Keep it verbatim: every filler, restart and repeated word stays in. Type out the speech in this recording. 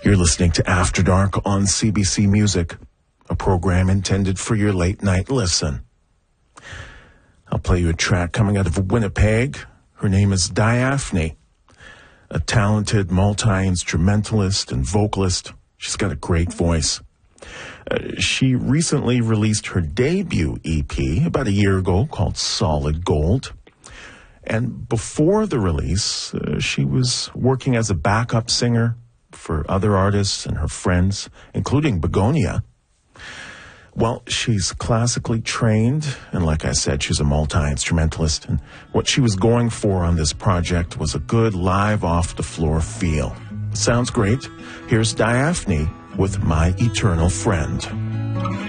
You're listening to After Dark on C B C Music, a program intended for your late night listen. I'll play you a track coming out of Winnipeg. Her name is Diaphne, a talented multi-instrumentalist and vocalist. She's got a great voice. Uh, she recently released her debut E P about a year ago called Solid Gold. And before the release, uh, she was working as a backup singer for other artists and her friends, including Begonia. Well, she's classically trained, and like I said, she's a multi-instrumentalist, and what she was going for on this project was a good live off-the-floor feel. Sounds great. Here's Diaphne with My Eternal Friend.